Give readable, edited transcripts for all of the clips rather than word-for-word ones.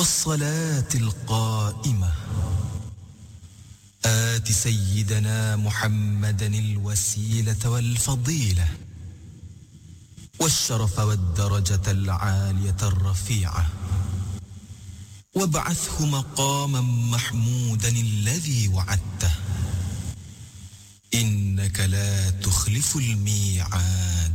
والصلاة القائمة آت سيدنا محمدا الوسيلة والفضيلة والشرف والدرجة العالية الرفيعة وابعثه مقاما محمودا الذي وعدته إنك لا تخلف الميعاد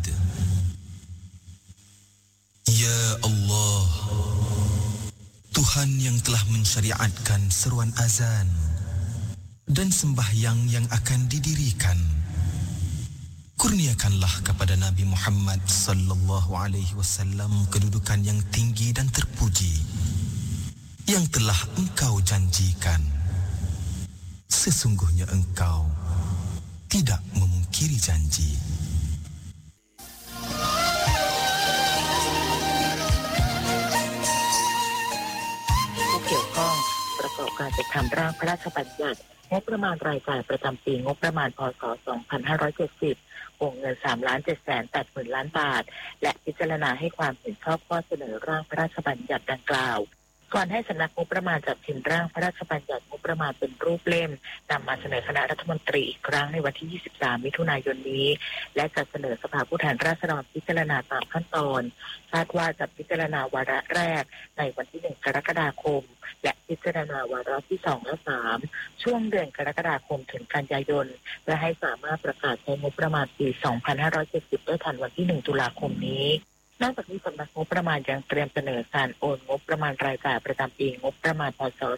Ya Allah, Tuhan yang telah mensyariatkan seruan azan dan sembahyang yang akan didirikan, kurniakanlah kepada Nabi Muhammad sallallahu alaihi wasallam kedudukan yang tinggi dan terpuji yang telah Engkau janjikan. Sesungguhnya Engkau tidak memungkiri janji. เกี่ยวข้องประกอบการจัดทำร่างพระราชบัญญัติงบประมาณรายจ่ายประจำปีงบประมาณพ.ศ. 2570 วงเงิน 3,780,000 ล้านบาทและพิจารณาให้ความเห็นชอบข้อเสนอร่างพระราชบัญญัติดังกล่าวก่อนให้สำนักงบประมาณจัดพิมพ์ร่างพระราชบัญญัติงบประมาณเป็นรูปเล่มนำมาเสนอคณะรัฐมนตรีอีกครั้งในวันที่ 23 มิถุนายนนี้และจะเสนอสภาผู้แทนราษฎรพิจารณาตามขั้นตอนคาดว่าจะพิจารณาวาระแรกในวันที่ 1 กรกฎาคมและพิจารณาวาระที่ 2 และ 3 ช่วงเดือนกรกฎาคมถึงกันยายนเพื่อให้สามารถประกาศใช้งบประมาณปี 2570 ได้ทันวันที่ 1 ตุลาคมนี้นอกจากนี้สำนักงบประมาณยังเตรียมเสนอการโอนงบประมาณรายจ่ายประจำปีงบประมาณพ.ศ.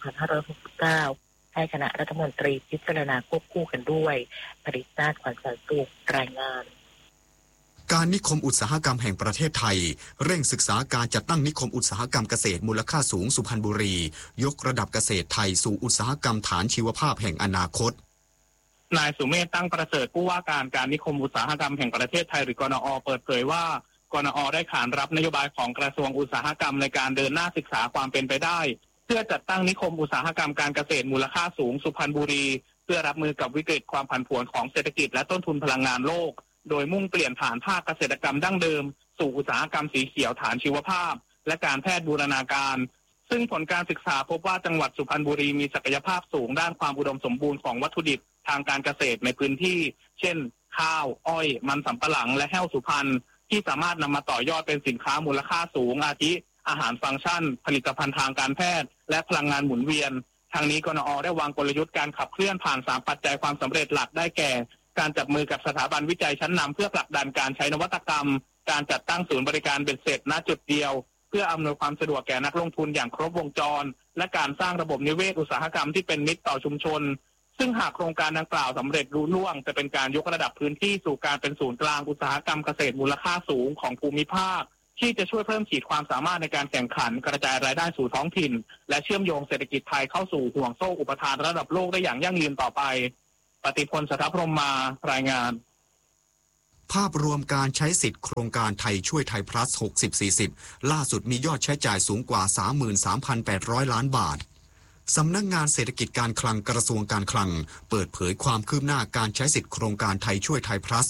2569ให้คณะรัฐมนตรีพิจารณาควบคู่กันด้วยปริชาติขวัญแสนสุขรายงานการนิคมอุตสาหกรรมแห่งประเทศไทยเร่งศึกษาการจัดตั้งนิคมอุตสาหกรรมเกษตรมูลค่าสูงสุพรรณบุรียกระดับเกษตรไทยสู่อุตสาหกรรมฐานชีวภาพแห่งอนาคตนายสุเมธตั้งประเสริฐผู้ว่าการนิคมอุตสาหกรรมแห่งประเทศไทยหรือกนอ.เปิดเผยว่ากนอ.ได้ขานรับนโยบายของกระทรวงอุตสาหกรรมในการเดินหน้าศึกษาความเป็นไปได้เพื่อจัดตั้งนิคมอุตสาหกรรมการเกษตรมูลค่าสูงสุพรรณบุรีเพื่อรับมือกับวิกฤตความผันผวนของเศรษฐกิจและต้นทุนพลังงานโลกโดยมุ่งเปลี่ยนผ่านภาคเกษตรกรรมดั้งเดิมสู่อุตสาหกรรมสีเขียวฐานชีวภาพและการแพทย์บูรณาการซึ่งผลการศึกษาพบว่าจังหวัดสุพรรณบุรีมีศักยภาพสูงด้านความอุดมสมบูรณ์ของวัตถุดิบทางการเกษตรในพื้นที่เช่นข้าวอ้อยมันสำปะหลังและแห้วสุพรรณที่สามารถนำมาต่อยอดเป็นสินค้ามูลค่าสูงอาทิอาหารฟังก์ชันผลิตภัณฑ์ทางการแพทย์และพลังงานหมุนเวียนทางนี้กนอ.ได้วางกลยุทธ์การขับเคลื่อนผ่าน3ปัจจัยความสำเร็จหลักได้แก่การจับมือกับสถาบันวิจัยชั้นนำเพื่อผลักดันการใช้นวัตกรรมการจัดตั้งศูนย์บริการเบ็ดเสร็จณจุดเดียวเพื่ออำนวยความสะดวกแก่นักลงทุนอย่างครบวงจรและการสร้างระบบนิเวศอุตสาหกรรมที่เป็นมิตรต่อชุมชนซึ่งหากโครงการดังกล่าวสำเร็จรุ่ล่วงจะเป็นการยกระดับพื้นที่สู่การเป็นศูนย์กลางอุตสาหกรรมเกษตรมูลค่าสูงของภูมิภาคที่จะช่วยเพิ่มขีดความสามารถในการแข่งขันกระจายรายได้สู่ท้องถิ่นและเชื่อมโยงเศรษฐกิจไทยเข้าสู่ห่วงโซ่อุปทานระดับโลกได้อย่างยั่งยืนต่อไปปฏิพล สัทธพรหมมารายงานภาพรวมการใช้สิทธิ์โครงการไทยช่วยไทย plus 60-40 ล่าสุดมียอดใช้จ่ายสูงกว่า 33,800 ล้านบาทสำนักงานเศรษฐกิจการคลังกระทรวงการคลังเปิดเผยความคืบหน้าการใช้สิทธิโครงการไทยช่วยไทย plus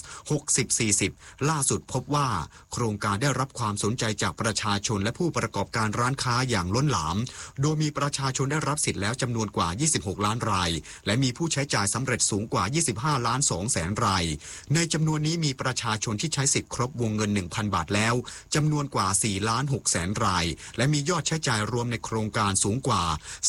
60-40 ล่าสุดพบว่าโครงการได้รับความสนใจจากประชาชนและผู้ประกอบการร้านค้าอย่างล้นหลามโดยมีประชาชนได้รับสิทธิ์แล้วจำนวนกว่า26ล้านรายและมีผู้ใช้จ่ายสำเร็จสูงกว่า25ล้าน2แสนรายในจำนวนนี้มีประชาชนที่ใช้สิทธิ์ครบวงเงิน 1,000 บาทแล้วจำนวนกว่า4ล้าน6แสนรายและมียอดใช้จ่ายรวมในโครงการสูงกว่า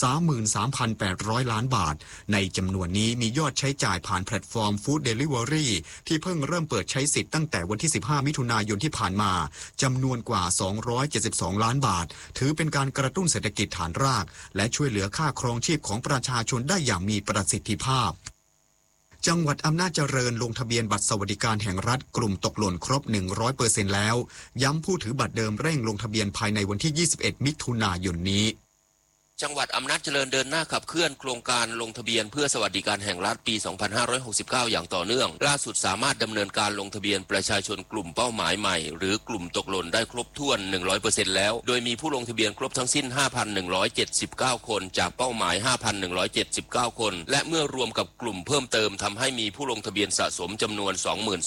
33,800 ล้านบาทในจำนวนนี้มียอดใช้จ่ายผ่านแพลตฟอร์ม Food Delivery ที่เพิ่งเริ่มเปิดใช้สิทธิ์ตั้งแต่วันที่15มิถุนายนที่ผ่านมาจำนวนกว่า272ล้านบาทถือเป็นการกระตุ้นเศรษฐกิจฐานรากและช่วยเหลือค่าครองชีพของประชาชนได้อย่างมีประสิทธิภาพจังหวัดอำนาจเจริญลงทะเบียนบัตรสวัสดิการแห่งรัฐกลุ่มตกหล่นครบ 100% แล้วย้ำผู้ถือบัตรเดิมเร่งลงทะเบียนภายในวันที่21มิถุนายนนี้จังหวัดอำนาจเจริญเดินหน้าขับเคลื่อนโครงการลงทะเบียนเพื่อสวัสดิการแห่งรัฐปี 2569 อย่างต่อเนื่องล่าสุดสามารถดำเนินการลงทะเบียนประชาชนกลุ่มเป้าหมายใหม่หรือกลุ่มตกหล่นได้ครบถ้วน 100% แล้วโดยมีผู้ลงทะเบียนครบทั้งสิ้น 5,179 คนจากเป้าหมาย 5,179 คนและเมื่อรวมกับกลุ่มเพิ่มเติมทำให้มีผู้ลงทะเบียนสะสมจำนวน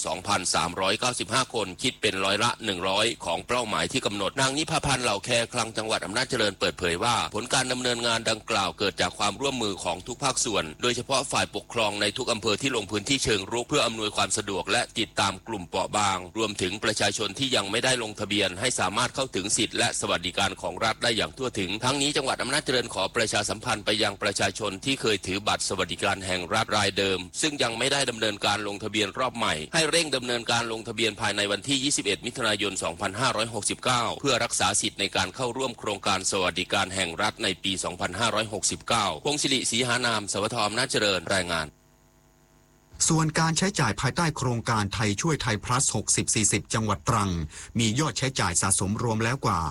22,395 คนคิดเป็นร้อยละ 100 ของเป้าหมายที่กำหนดนางนิพาพันธ์เหล่าแคคลังจังหวัดอำนาจเจริญเปิดเผยว่าผลการดำเนินงานดังกล่าวเกิดจากความร่วมมือของทุกภาคส่วนโดยเฉพาะฝ่ายปกครองในทุกอำเภอที่ลงพื้นที่เชิงรุกเพื่ออำนวยความสะดวกและติดตามกลุ่มเปราะบางรวมถึงประชาชนที่ยังไม่ได้ลงทะเบียนให้สามารถเข้าถึงสิทธิและสวัสดิการของรัฐได้อย่างทั่วถึงทั้งนี้จังหวัดอำนาจเจริญขอประชาสัมพันธ์ไปยังประชาชนที่เคยถือบัตรสวัสดิการแห่งรัฐรายเดิมซึ่งยังไม่ได้ดำเนินการลงทะเบียนรอบใหม่ให้เร่งดำเนินการลงทะเบียนภายในวันที่ 21 มิถุนายน 2569 เพื่อรักษาสิทธิในการเข้าร่วมโครงการสวัสดิการแห่งรัฐในปี 2569 พงศิริศรีหานามสวท.อำนาจเจริญรายงานส่วนการใช้จ่ายภายใต้โครงการไทยช่วยไทย plus 60-40 จังหวัดตรังมียอดใช้จ่ายสะสมรวมแล้วกว่า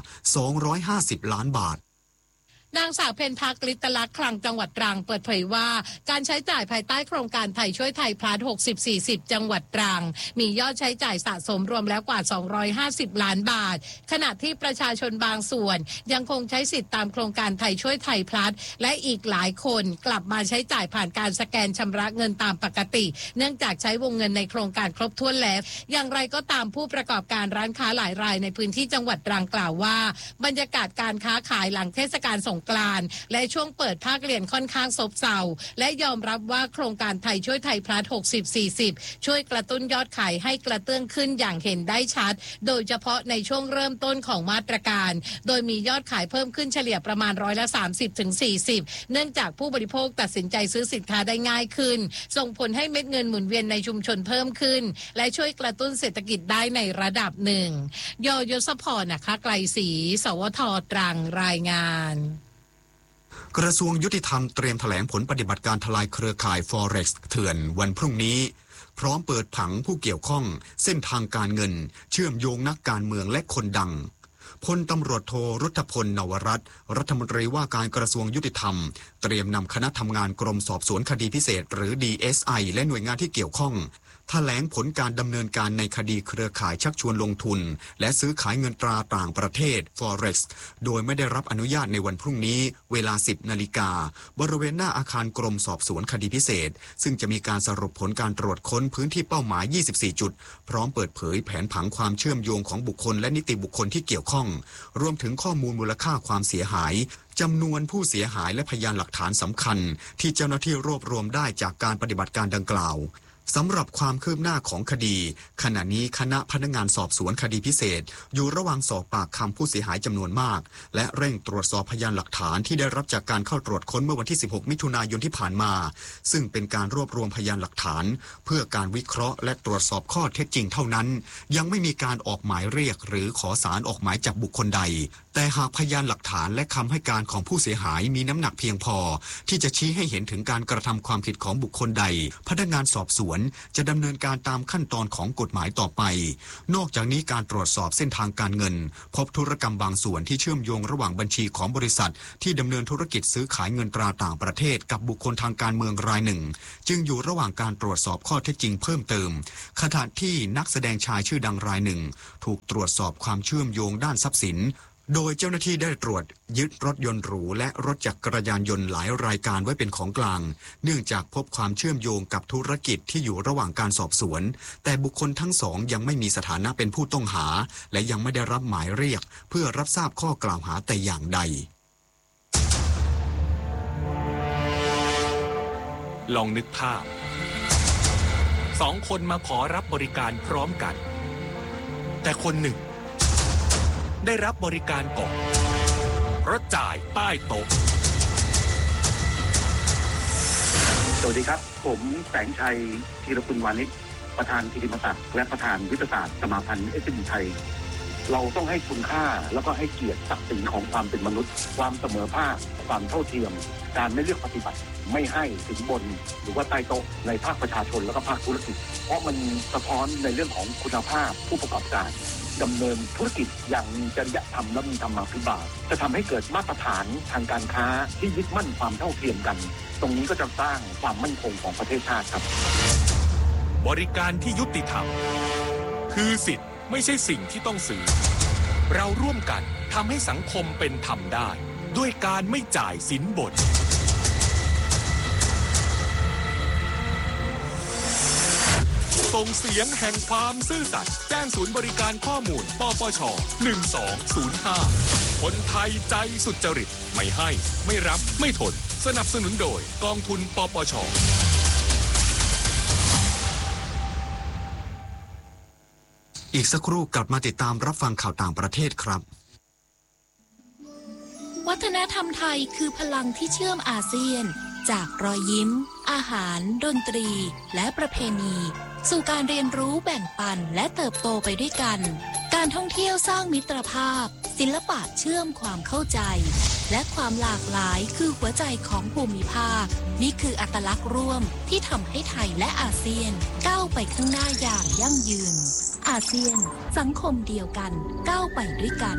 250 ล้านบาทนางสาวเพ็ญพักฤทธิ์ลักษณ์คลังจังหวัดตรังเปิดเผยว่าการใช้จ่ายภายใต้โครงการไทยช่วยไทยพลัส60-40 จังหวัดตรังมียอดใช้จ่ายสะสมรวมแล้วกว่า250 ล้านบาทขณะที่ประชาชนบางส่วนยังคงใช้สิทธิ์ตามโครงการไทยช่วยไทยพลัสและอีกหลายคนกลับมาใช้จ่ายผ่านการสแกนชำระเงินตามปกติเนื่องจากใช้วงเงินในโครงการครบถ้วนแล้วอย่างไรก็ตามผู้ประกอบการร้านค้าหลายรายในพื้นที่จังหวัดตรังกล่าวว่าบรรยากาศการค้าขายหลังเทศกาลสงกรานต์และช่วงเปิดภาคเรียนค่อนข้างซบเซาและยอมรับว่าโครงการไทยช่วยไทยพลัส60-40ช่วยกระตุ้นยอดขายให้กระเตื้องขึ้นอย่างเห็นได้ชัดโดยเฉพาะในช่วงเริ่มต้นของมาตรการโดยมียอดขายเพิ่มขึ้นเฉลี่ยประมาณ30-40%เนื่องจากผู้บริโภคตัดสินใจซื้อสินค้าได้ง่ายขึ้นส่งผลให้เม็ดเงินหมุนเวียนในชุมชนเพิ่มขึ้นและช่วยกระตุ้นเศรษฐกิจได้ในระดับหนึ่งยศพรนะคะไกลศรีสวท.ตรังรายงานกระทรวงยุติธรรมเตรียมแถลงผลปฏิบัติการทลายเครือข่าย Forex เถื่อนวันพรุ่งนี้พร้อมเปิดผังผู้เกี่ยวข้องเส้นทางการเงินเชื่อมโยงนักการเมืองและคนดังพลตำรวจโทรุทธพลนวรัตน์รัฐมนตรีว่าการกระทรวงยุติธรรมเตรียมนำคณะทำงานกรมสอบสวนคดีพิเศษหรือ DSI และหน่วยงานที่เกี่ยวข้องแถลงผลการดำเนินการในคดีเครือข่ายชักชวนลงทุนและซื้อขายเงินตราต่างประเทศ Forex โดยไม่ได้รับอนุญาตในวันพรุ่งนี้เวลา 10 นาฬิกาบริเวณหน้าอาคารกรมสอบสวนคดีพิเศษซึ่งจะมีการสรุปผลการตรวจค้นพื้นที่เป้าหมาย 24 จุดพร้อมเปิดเผยแผนผังความเชื่อมโยงของบุคคลและนิติบุคคลที่เกี่ยวข้องรวมถึงข้อมูลมูลค่าความเสียหายจำนวนผู้เสียหายและพยานหลักฐานสำคัญที่เจ้าหน้าที่รวบรวมได้จากการปฏิบัติการดังกล่าวสำหรับความคืบหน้าของคดีขณะนี้คณะพนักงานสอบสวนคดีพิเศษอยู่ระหว่างสอบปากคำผู้เสียหายจำนวนมากและเร่งตรวจสอบพยานหลักฐานที่ได้รับจากการเข้าตรวจค้นเมื่อวันที่ 16 มิถุนายนที่ผ่านมาซึ่งเป็นการรวบรวมพยานหลักฐานเพื่อการวิเคราะห์และตรวจสอบข้อเท็จจริงเท่านั้นยังไม่มีการออกหมายเรียกหรือขอศาลออกหมายจับบุคคลใดแต่หากพยานหลักฐานและคำให้การของผู้เสียหายมีน้ำหนักเพียงพอที่จะชี้ให้เห็นถึงการกระทำความผิดของบุคคลใดพนักงานสอบสวนจะดำเนินการตามขั้นตอนของกฎหมายต่อไปนอกจากนี้การตรวจสอบเส้นทางการเงินพบธุรกรรมบางส่วนที่เชื่อมโยงระหว่างบัญชีของบริษัทที่ดำเนินธุรกิจซื้อขายเงินตราต่างประเทศกับบุคคลทางการเมืองรายหนึ่งจึงอยู่ระหว่างการตรวจสอบข้อเท็จจริงเพิ่มเติมขณะที่นักแสดงชายชื่อดังรายหนึ่งถูกตรวจสอบความเชื่อมโยงด้านทรัพย์สินโดยเจ้าหน้าที่ได้ตรวจยึดรถยนต์หรูและรถจักรยานยนต์หลายรายการไว้เป็นของกลางเนื่องจากพบความเชื่อมโยงกับธุรกิจที่อยู่ระหว่างการสอบสวนแต่บุคคลทั้งสองยังไม่มีสถานะเป็นผู้ต้องหาและยังไม่ได้รับหมายเรียกเพื่อรับทราบข้อกล่าวหาแต่อย่างใดลองนึกภาพ2 คนมาขอรับบริการพร้อมกันแต่คนหนึ่งได้รับบริการก่อนเพราะจ่ายใต้โต๊ะสวัสดีครับผมแสงชัยธีรคุณวานิชประธานกิติมศักดิ์และประธานยุทธศาสตร์สมาพันธ์SMEไทยเราต้องให้คุณค่าแล้วก็ให้เกียรติศักดิ์ศรีของความเป็นมนุษย์ความเสมอภาคความเท่าเทียมการไม่เลือกปฏิบัติไม่ให้ถึงบนหรือว่าใต้โต๊ะในภาคประชาชนและก็ภาคธุรกิจเพราะมันสะท้อนในเรื่องของคุณภาพผู้ประกอบการดำเนินธุรกิจอย่างมีจริยธรรมและมีธรรมาภิบาลจะทำให้เกิดมาตรฐานทางการค้าที่ยึดมั่นความเท่าเทียมกันตรงนี้ก็จะสร้างความมั่นคงของประเทศชาติครับบริการที่ยุติธรรมคือสิทธิ์ไม่ใช่สิ่งที่ต้องซื้อเราร่วมกันทำให้สังคมเป็นธรรมได้ด้วยการไม่จ่ายสินบนส่งเสียงแห่งความซื่อสัตย์แจ้งศูนย์บริการข้อมูลปปช1205คนไทยใจสุจริตไม่ให้ไม่รับไม่ทนสนับสนุนโดยกองทุนปปชอีกสักครู่กลับมาติดตามรับฟังข่าวต่างประเทศครับวัฒนธรรมไทยคือพลังที่เชื่อมอาเซียนจากรอยยิ้มอาหารดนตรีและประเพณีสู่การเรียนรู้แบ่งปันและเติบโตไปด้วยกันการท่องเที่ยวสร้างมิตรภาพศิลปะเชื่อมความเข้าใจและความหลากหลายคือหัวใจของภูมิภาคนี่คืออัตลักษณ์ร่วมที่ทำให้ไทยและอาเซียนก้าวไปข้างหน้าอย่างยั่งยืนอาเซียนสังคมเดียวกันก้าวไปด้วยกัน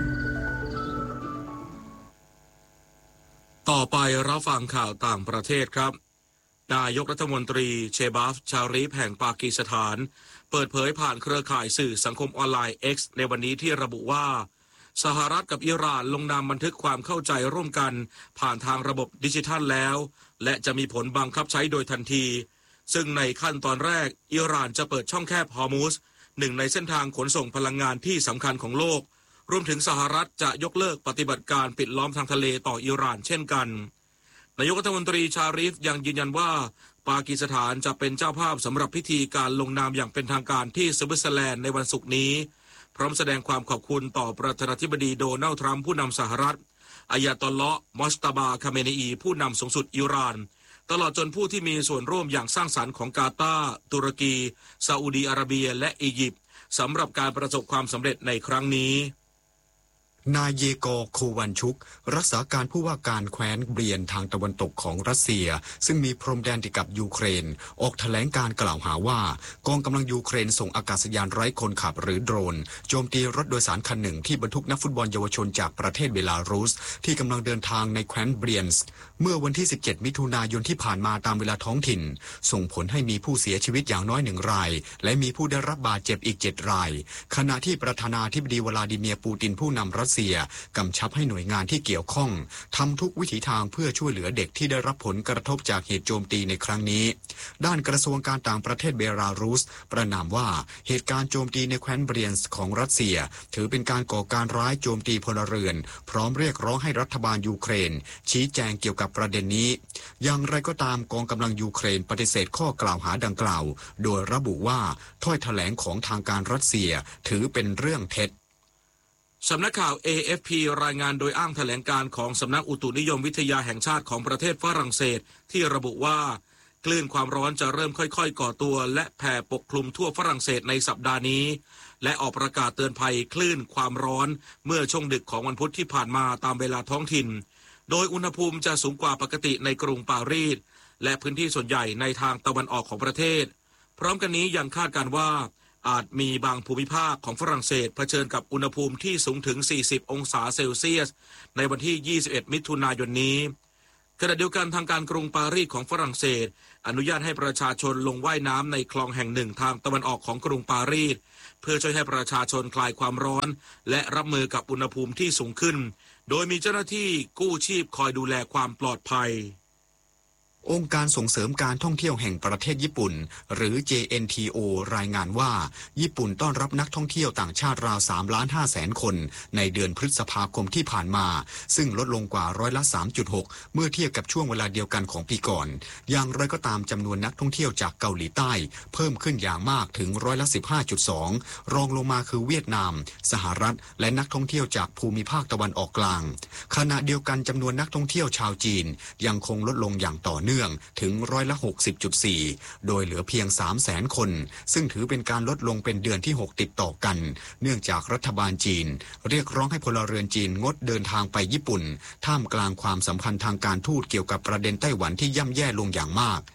ต่อไปรับฟังข่าวต่างประเทศครับนายกรัฐมนตรีเชบาฟชารีฟแห่งปากีสถานเปิดเผยผ่านเครือข่ายสื่อสังคมออนไลน์ X ในวันนี้ที่ระบุว่าสหรัฐกับอิหร่านลงนามบันทึกความเข้าใจร่วมกันผ่านทางระบบดิจิทัลแล้วและจะมีผลบังคับใช้โดยทันทีซึ่งในขั้นตอนแรกอิหร่านจะเปิดช่องแคบฮอร์มุซหนึ่งในเส้นทางขนส่งพลังงานที่สำคัญของโลกรวมถึงสหรัฐจะยกเลิกปฏิบัติการปิดล้อมทางทะเลต่ออิหร่านเช่นกันนายกรัฐมนตรีชารีฟยังยืนยันว่าปากีสถานจะเป็นเจ้าภาพสำหรับพิธีการลงนามอย่างเป็นทางการที่สวิตเซอร์แลนด์ในวันศุกร์นี้พร้อมแสดงความขอบคุณต่อประธานาธิบดีโดนัลด์ทรัมป์ผู้นำสหรัฐอายาตอลเลาะห์มอสตาบาคาเมเนอีผู้นำสูงสุดอิหร่านตลอดจนผู้ที่มีส่วนร่วมอย่างสร้างสรรค์ของกาตาร์ตุรกีซาอุดีอาระเบียและอียิปต์สำหรับการประสบความสำเร็จในครั้งนี้นายเยกอร์ โควันชุกรักษาการผู้ว่าการแคว้นเบียนทางตะวันตกของรัสเซียซึ่งมีพรมแดนติดกับยูเครนออกแถลงการกล่าวหาว่ากองกำลังยูเครนส่งอากาศยานไร้คนขับหรือโดรนโจมตีรถโดยสารคันหนึ่งที่บรรทุกนักฟุตบอลเยาวชนจากประเทศเบลารุสที่กำลังเดินทางในแคว้นเบียนส์เมื่อวันที่17มิถุนายนที่ผ่านมาตามเวลาท้องถิ่นส่งผลให้มีผู้เสียชีวิตอย่างน้อย1รายและมีผู้ได้รับบาดเจ็บอีก7รายขณะที่ประธานาธิบดีวลาดิเมียร์ปูตินผู้นำรัสเซียกำชับให้หน่วยงานที่เกี่ยวข้องทำทุกวิถีทางเพื่อช่วยเหลือเด็กที่ได้รับผลกระทบจากเหตุโจมตีในครั้งนี้ด้านกระทรวงการต่างประเทศเบลารุสประนามว่าเหตุการณ์โจมตีในแคว้นเบียนส์ของรัสเซียถือเป็นการก่อการร้ายโจมตีพลเรือนพร้อมเรียกร้องให้รัฐบาลยูเครนชี้แจงเกี่ยวกับประเด็นนี้อย่างไรก็ตามกองกำลังยูเครนปฏิเสธข้อกล่าวหาดังกล่าวโดยระบุว่าถ้อยแถลงของทางการรัสเซียถือเป็นเรื่องเท็จสำนักข่าว AFP รายงานโดยอ้างแถลงการของสำนักอุตุนิยมวิทยาแห่งชาติของประเทศฝรั่งเศสที่ระบุว่าคลื่นความร้อนจะเริ่มค่อยๆก่อตัวและแผ่ปกคลุมทั่วฝรั่งเศสในสัปดาห์นี้และออกประกาศเตือนภัยคลื่นความร้อนเมื่อช่วงดึกของวันพุธที่ผ่านมาตามเวลาท้องถิ่นโดยอุณหภูมิจะสูงกว่าปกติในกรุงปารีสและพื้นที่ส่วนใหญ่ในทางตะวันออกของประเทศพร้อมกันนี้ยังคาดการณ์ว่าอาจมีบางภูมิภาคของฝรั่งเศสเผชิญกับอุณหภูมิที่สูงถึง40องศาเซลเซียสในวันที่21มิถุนายนนี้ขณะเดียวกันทางการกรุงปารีสของฝรั่งเศสอนุญาตให้ประชาชนลงว่ายน้ำในคลองแห่งหนึ่งทางตะวันออกของกรุงปารีสเพื่อช่วยให้ประชาชนคลายความร้อนและรับมือกับอุณหภูมิที่สูงขึ้นโดยมีเจ้าหน้าที่กู้ชีพคอยดูแลความปลอดภัยองค์การส่งเสริมการท่องเที่ยวแห่งประเทศญี่ปุ่นหรือ JNTO รายงานว่าญี่ปุ่นต้อนรับนักท่องเที่ยวต่างชาติราว 3,500,000 คนในเดือนพฤษภาคมที่ผ่านมาซึ่งลดลงกว่า3.6%เมื่อเทียบกับช่วงเวลาเดียวกันของปีก่อนอย่างไรก็ตามจำนวนนักท่องเที่ยวจากเกาหลีใต้เพิ่มขึ้นอย่างมากถึง15.2%รองลงมาคือเวียดนามสหรัฐและนักท่องเที่ยวจากภูมิภาคตะวันออกกลางขณะเดียวกันจำนวนนักท่องเที่ยวชาวจีนยังคงลดลงอย่างต่อเนื่องถึง60.4%โดยเหลือเพียง 300,000 คนซึ่งถือเป็นการลดลงเป็นเดือนที่6ติดต่อกันเนื่องจากรัฐบาลจีนเรียกร้องให้พลเรือนจีนงดเดินทางไปญี่ปุ่นท่ามกลางความสัมพันธ์ทางการทูตเกี่ยวกับประเด็นไต้หวันที่ย่ำแย่ลงอย่างมาก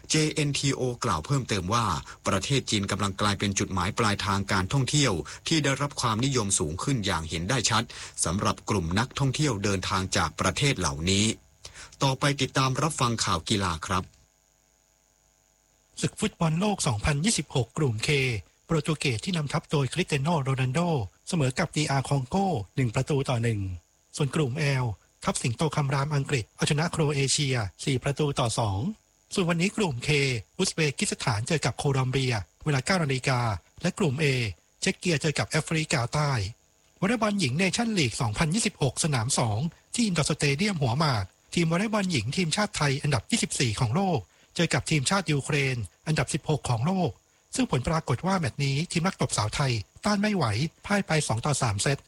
JNTO กล่าวเพิ่มเติมว่าประเทศจีนกำลังกลายเป็นจุดหมายปลายทางการท่องเที่ยวที่ได้รับความนิยมสูงขึ้นอย่างเห็นได้ชัดสำหรับกลุ่มนักท่องเที่ยวเดินทางจากประเทศเหล่านี้ต่อไปติดตามรับฟังข่าวกีฬาครับศึกฟุตบอลโลก 2026 กลุ่ม K โปรตุเกสที่นำทัพโดยคริสเตียโนโรนัลโดเสมอกับ DR คองโก 1-1 ส่วนกลุ่ม L ทัพสิงโตคำรามอังกฤษเอาชนะโครเอเชีย 4-2 ส่วนวันนี้กลุ่ม K อุซเบกิสถานเจอกับโคลอมเบียเวลา 9 นาฬิกาและกลุ่ม A เช็กเกียเจอกับแอฟริกาใต้วอลเลย์บอลหญิงเนชั่นลีก 2026 สนาม 2 ที่อินดอร์สเตเดียมหัวหมากทีมวอลเลย์บอลหญิงทีมชาติไทยอันดับ 24 ของโลกเจอกับทีมชาติยูเครนอันดับ 16 ของโลกซึ่งผลปรากฏว่าแมตช์นี้ทีมนักตบสาวไทยต้านไม่ไหวพ่ายไป 2-3 เซต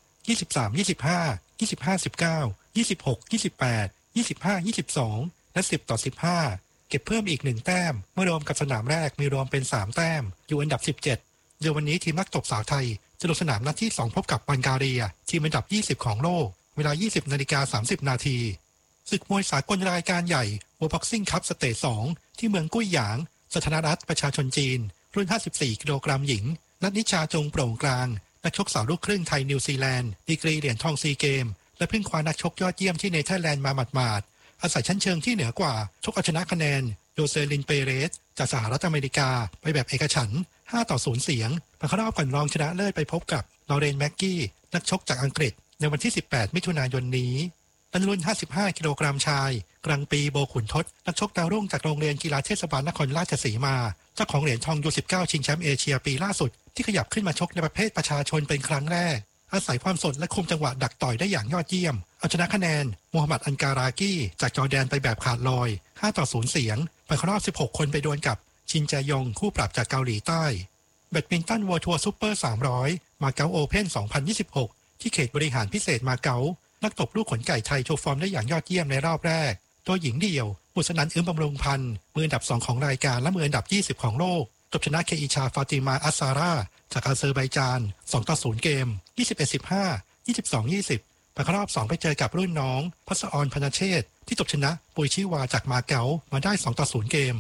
23-25 25-19 26-28 25-22 และ 10-15 เก็บเพิ่มอีก1แต้มเมื่อรวมกับสนามแรกมีรวมเป็น3แต้มอยู่อันดับ 17โดยวันนี้ทีมนักตบสาวไทยจะลงสนามนัดที่2พบกับบัลแกเรียทีมอันดับ 20 ของโลกเวลา 20:30 นาทีศึกมวยสากลรายการใหญ่ World Boxing Cup สเตจ 2 ที่เมืองกุ้ยหยางสาธารณรัฐประชาชนจีนรุ่น 54 กิโลกรัมหญิงนัทนิชาจงโปร่งกลางนักชกสาวลูกครึ่งไทยนิวซีแลนด์ดีกรีเหรียญทองซีเกมและเพิ่งคว้านักชกยอดเยี่ยมที่เนเธอร์แลนด์มาหมาดๆอาศัยชั้นเชิงที่เหนือกว่าชกเอาชนะคะแนนโยเซลินเปเรสจากสหรัฐอเมริกาไปแบบเอกฉันท์ 5-0 เสียงผ่านเข้ารอบก่อนรองชนะเลิศไปพบกับลอเรนแม็กกี้นักชกจากอังกฤษในวันที่ 18 มิถุนายนนี้รุ่น 55 กิโลกรัมชายกลางปีโบขุนทศนักชกดาวรุ่งจากโรงเรียนกีฬาเทศบาลนครราชสีมาเจ้าของเหรียญทองยู19ชิงแชมป์เอเชียปีล่าสุดที่ขยับขึ้นมาชกในประเภทประชาชนเป็นครั้งแรกอาศัยความสดและคุมจังหวะดักต่อยได้อย่างยอดเยี่ยมเอาชนะคะแนนมูฮัมหมัดอันการากีจากจอร์แดนไปแบบขาดลอย 5-0 เสียงไปเข้ารอบ 16 คนไปดวลกับชินแจยองคู่ปรับจากเกาหลีใต้แบดมินตันเวิลด์ทัวร์ซุปเปอร์ 300 มาเก๊าโอเพ่น 2026 ที่เขตบริหารพิเศษมาเก๊านักตบลูกขนไก่ไทยโชว์ฟอร์มได้อย่างยอดเยี่ยมในรอบแรกตัวหญิงเดี่ยวบุษนันท์ บำรุงพันธ์มืออันดับ 2 ของรายการและมืออันดับ 20 ของโลกจบชนะเคอิชาฟาติมาอัสซาราจากอาเซอร์ไบจาน 2-0 เกม 21-15 22-20 ไปเข้ารอบ 2 ไปเจอกับรุ่นน้องพัสอร พนเชษฐ์ที่จบชนะปุยชิวาจากมาเก๊ามาได้ 2-0 เกม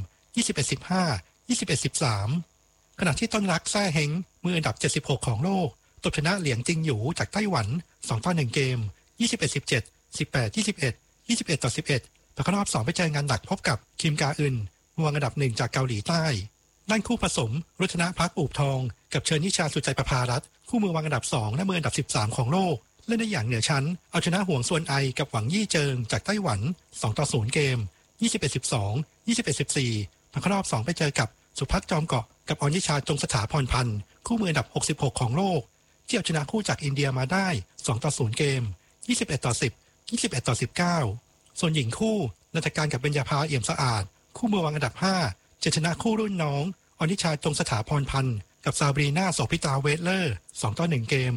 21-15 21-13 ขณะที่ต้นรักแซ่เฮงมืออันดับ 76 ของโลกจบชนะเหลียงจิงหยูจากไต้หวัน 2-1 เกม 21-17 18-21 21-11 ไปเข้ารอบ 2 ไปเจองานหนักพบกับคิมกาอึนมืออันดับ 1 จากเกาหลีใต้ด้านคู่ผสมรุชนะพักอูบทองกับเชิญนิชาสุใจประภารัตน์คู่มือวางอันดับ 2 และมืออันดับ 13 ของโลกเล่นได้อย่างเหนือชั้นเอาชนะห่วงส่วนไอกับหวังยี่เจิงจากไต้หวัน 2-0 เกม 21-12 21-14 ไปเข้ารอบ 2 ไปเจอกับสุภัทรจอมเกาะกับอนิชาจงสถาพรพันธ์คู่มืออันดับ 66 ของโลกที่เอาชนะคู่จากอินเดียมาได้ 2-0 เกม 21-10 21-19 ส่วนหญิงคู่นันทการกับเบญญาภาเอี่ยมสะอาดคู่มือวางอันดับ 5 จะชนะคู่รุ่นน้องอนิชาจงสถาพรพันธ์กับซาบรีนาโสภิตาเวทเลอร์ 2-1 เกม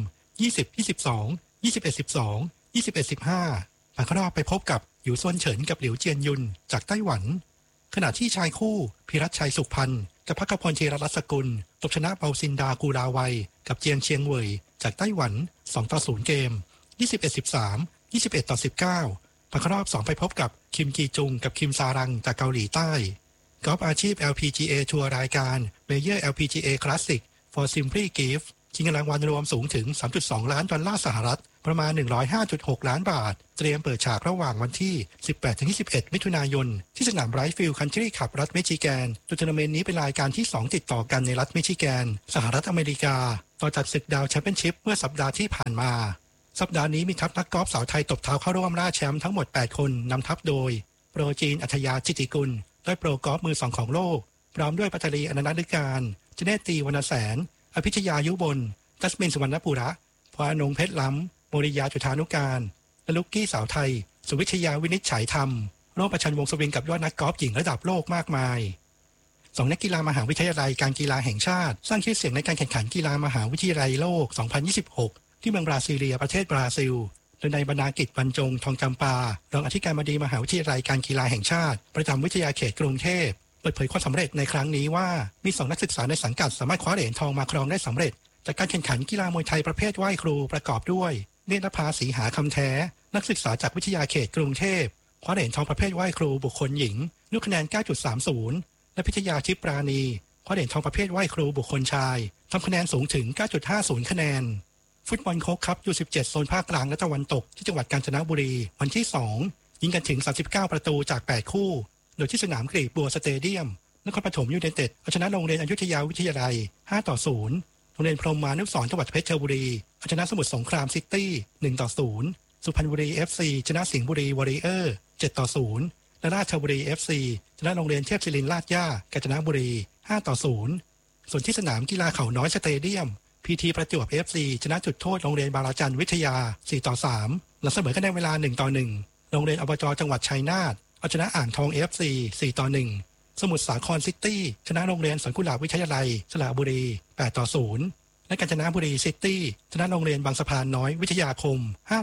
20-22 21-12 21-15 ผ่านเข้ารอบไปพบกับหยูซวนเฉินกับหลิวเจียนยุนจากไต้หวันขณะที่ชายคู่พิรัชชัยสุขพันธ์กับภักพลเชยรัตน์สกุลตบชนะเปาซินดากูราวัยกับเจียงเชียงเหวยจากไต้หวัน 2-0 เกม 21-13 21-19 ผ่านเข้ารอบ 2 ไปพบกับคิมกีจุงกับคิมซารังจากเกาหลีใต้กอล์ฟอาชีพ LPGA ทัวร์รายการ Major LPGA Classic for Simply Gift ชิงเงินรางวัลรวมสูงถึง $3.2 ล้านประมาณ 105.6 ล้านบาทเตรียมเปิดฉากระหว่างวันที่ 18-21 มิถุนายนที่สนามไรท์ฟิลด์คันทรีคลับรัฐมิชิแกนโดยทัวร์นาเมนต์นี้เป็นรายการที่ 2 ติดต่อกันในรัฐมิชิแกนสหรัฐอเมริกาต่อจากศึกดาวแชมเปี้ยนชิพเมื่อสัปดาห์ที่ผ่านมาสัปดาห์นี้มีทัพนักกอล์ฟสาวไทยตบเท้าเข้าร่วมล่าแชมป์ทั้งหมด 8 คนนำทัพโดยโปรจีนอัธยาจิติกุลและโปรกอล์ฟมือ 2 ของโลกพร้อมด้วยปัตตรีอนันต์การเจเนตีวรรณแสนอภิชยายุบลจัสมินสุวรรณปุระพรอนงเพชรล้ำโมริยาจุฑานุการและลุกกี้สาวไทยสุวิชยาวินิจฉัยธรรมร่วมประชันวงสวิงกับยอดนักกอล์ฟหญิงระดับโลกมากมาย2 นักกีฬามหาวิทยาลัยการกีฬาแห่งชาติสร้างชื่อเสียงในการแข่งขันกีฬามหาวิทยาลัยโลก 2026 ที่เมืองบราซิเลียประเทศบราซิลโดยนายบรรณากิจบรรจงทองจำปารองอธิการบดีมหาวิทยาลัยการกีฬาแห่งชาติประจำวิทยาเขตกรุงเทพเปิดเผยความสำเร็จในครั้งนี้ว่ามี2 นักศึกษาในสังกัดสามารถคว้าเหรียญทองมาครองได้สำเร็จจากการแข่งขันกีฬามวยไทยประเภทไหว้ครูประกอบด้วยเนตรภาศรีหาคำแท้นักศึกษาจากวิทยาเขตกรุงเทพคว้าเหรียญทองประเภทไหว้ครูบุคคลหญิงด้วยคะแนน 9.30 และพิทยาชิปปราณีคว้าเหรียญทองประเภทไหว้ครูบุคคลชายทำคะแนนสูงถึง 9.50 คะแนนฟุตบอลโค้กคัพ U17 โซนภาคกลางและตะวันตกที่จังหวัดกาญจนบุรีวันที่2ยิงกันถึง39ประตูจาก8คู่โดยที่สนามกรีบบัวสเตเดียมนครปฐมยูไนเต็ดเอาชนะโรงเรียนอยุธยาวิทยาลัย 5-0 โรงเรียนพรหมานุสรณ์จังหวัดเพชรบุรีเอาชนะสมุทรสงครามซิตี้ 1-0 สุพรรณบุรี FC ชนะสิงห์บุรีวอริเออร์ 7-0 และราชบุรี FC ชนะโรงเรียนเทพศิรินทร์ลาดย่ากาญจนบุรี 5-0 ส่วนที่สนามกีฬาเขาน้อยสเตเดียมพีทีประจวบ FC ชนะจุดโทษโรงเรียนบางระจันวิทยา 4-3 และเสมอกันในเวลา 1-1 โรงเรียนอบจจังหวัดชัยนาทเอาชนะอ่างทอง FC 4-1 สมุทรสาครซิตี้ชนะโรงเรียนสวนกุหลาบวิทยาลัยสระบุรี 8-0 และกาญจนบุรีซิตี้ชนะโรงเรียนบางสะพานน้อยวิทยาคม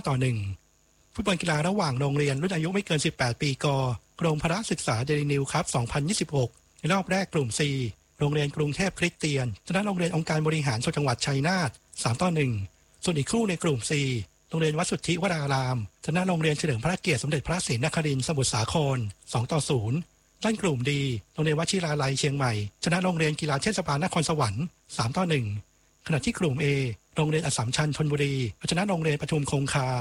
5-1 ฟุตบอลกีฬาระหว่างโรงเรียนรุ่นอายุไม่เกิน 18 ปีกกรมพละศึกษาเดลินิวครับ 2026 ในรอบแรกกลุ่ม C โรงเรียนกรุงเทพคริสเตียนชนะโรงเรียนองค์การบริหารส่วนจังหวัดชัยนาท 3-1 ส่วนอีกคู่ในกลุ่ม C โรงเรียนวัดสุทธิวรารามชนะโรงเรียนเฉลิมพระเกียรติสมเด็จพระศรีนครินทร์สมุทรสาคร 2-0 ด้านกลุ่มดีโรงเรียนวชิราลัยเชียงใหม่ชนะโรงเรียนกีฬาเทศบาลนครสวรรค์ 3-1 ขณะที่กลุ่ม A โรงเรียนอัสสัมชัญธนบุรีชนะโรงเรียนปทุมคงคา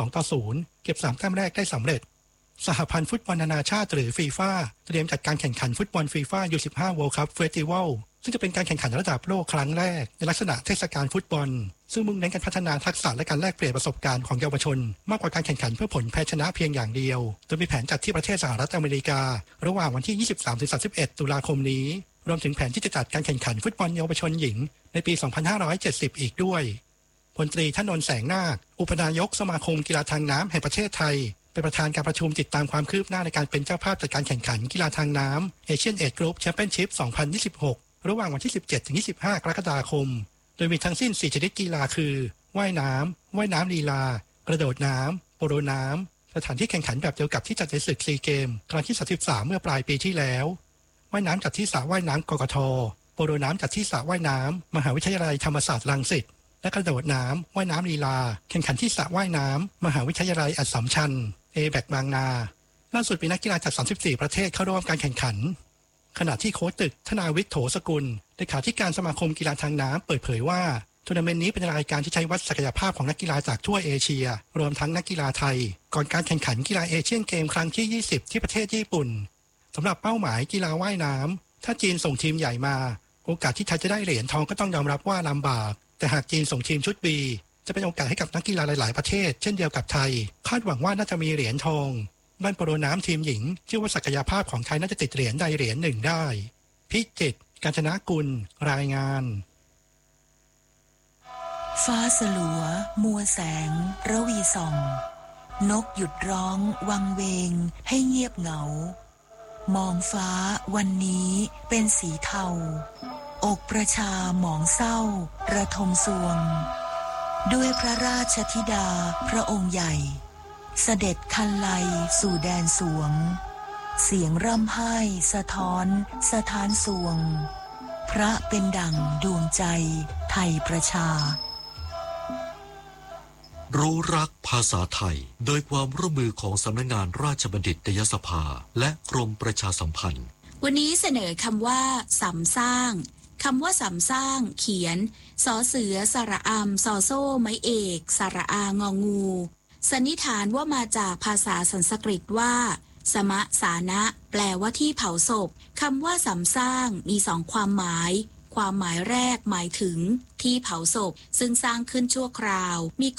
2-0 เก็บ3แต้มแรกได้สำเร็จสหพันธ์ฟุตบอลนานาชาติหรือฟีฟ่าเตรียมจัดการแข่งขันฟุตบอลฟีฟ่า U15 World Cup Festival ซึ่งจะเป็นการแข่งขันระดับโลกครั้งแรกในลักษณะเทศกาลฟุตบอลซึ่งมุ่งเน้นการพัฒนาทักษะและการแลกเปลี่ยนประสบการณ์ของเยาวชนมากกว่าการแข่งขันเพื่อผลแพ้ชนะเพียงอย่างเดียวโดยมีแผนจัดที่ประเทศสหรัฐอเมริการะหว่างวันที่ 23-31 ตุลาคมนี้รวมถึงแผนที่จะจัดการแข่งขันฟุตบอลเยาวชนหญิงในปี 2570 อีกด้วยพลตรีธนนท์แสงนาคอุปนายกสมาคมกีฬาทางน้ำแห่งประเทศไทยเป็นประธานการประชุมติดตามความคืบหน้าในการเป็นเจ้าภาพจัดการแข่งขันกีฬาทางน้ำ Asian Age Group Championship 2026 ระหว่างวันที่ 17-25 กรกฎาคมโดยมีทั้งสิ้น 4 ชนิดกีฬาคือว่ายน้ำลีลากระโดดน้ำโปโลน้ำสถานที่แข่งขันแบบเดียวกับที่จัดในศึกซีเกมครั้งที่ 33 เมื่อปลายปีที่แล้วว่ายน้ำจัดที่สระว่ายน้ำกกท.โปโลน้ำจัดที่สระว่ายน้ำมหาวิทยาลัยธรรมศาสตร์รังสิตและกระโดดน้ำว่ายน้ำลีลาแข่งขันที่สระว่ายน้ำมหาวิทยาลัยอัสสัมชัญแบกบางนาล่าสุดมีนักกีฬาจาก 34 ประเทศเข้าร่วมการแข่งขันขณะที่โค้ชตึกธนาวิทย์โถสกุลเลขาธิการสมาคมกีฬาทางน้ำเปิดเผยว่าทัวร์นาเมนต์นี้เป็นรายการที่ใช้วัดศักยภาพของนักกีฬาจากทั่วเอเชียรวมทั้งนักกีฬาไทยก่อนการแข่งขันกีฬาเอเชียนเกมครั้งที่ 20 ที่ประเทศญี่ปุ่นสำหรับเป้าหมายกีฬาว่ายน้ำถ้าจีนส่งทีมใหญ่มาโอกาสที่ไทยจะได้เหรียญทองก็ต้องยอมรับว่าลำบากแต่หากจีนส่งทีมชุด B จะเป็นโอกาสให้กับนักกีฬาหลายๆประเทศเช่นเดียวกับไทยคาดหวังว่าน่าจะมีเหรียญทองด้านโปโลน้ำทีมหญิงเชื่อว่าศักยภาพของไทยน่าจะติดเหรียญใดเหรียญหนึ่งได้พิจิตรกาญจนกุลรายงานฟ้าสลัวมัวแสงระวีส่องนกหยุดร้องวังเวงให้เงียบเหงามองฟ้าวันนี้เป็นสีเทาอกประชาหมองเศร้าระทมสวงด้วยพระราชธิดาพระองค์ใหญ่เสด็จคันไลสู่แดนสวงเสียงร่ำไห้สะท้อนสถานสวงพระเป็นดั่งดวงใจไทยประชารู้รักภาษาไทยโดยความร่วมมือของสำนักงานราชบัณฑิตยสภาและกรมประชาสัมพันธ์วันนี้เสนอคำว่าสำสร้างคำว่าสำสร้างเขียนสอเสือสระอำซอโซ่ไม้เอกสระอางองูสันนิษฐานว่ามาจากภาษาสันสกฤตว่าสมะสานะแปลว่าที่เผาศพคำว่าสำสร้างมีสองความหมายความหมายแรกหมายถึงที่เผาศพซึ่งสร้างขึ้นชั่วคราวมี